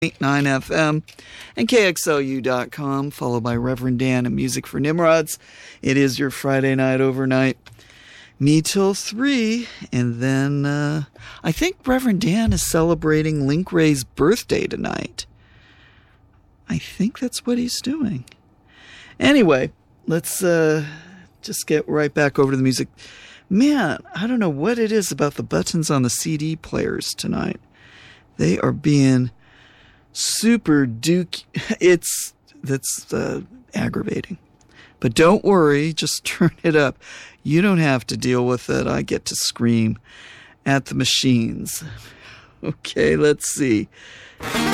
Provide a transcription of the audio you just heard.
9 FM and KXLU.com, followed by Reverend Dan and Music for Nimrods. It is your Friday night overnight. Me till 3, and then I think Reverend Dan is celebrating Link Ray's birthday tonight. I think that's what he's doing. Anyway, let's just get right back over to the music. Man, I don't know what it is about the buttons on the CD players tonight. They are being super that's aggravating. But don't worry, just turn it up. You don't have to deal with it. I get to scream at the machines. Okay, let's see.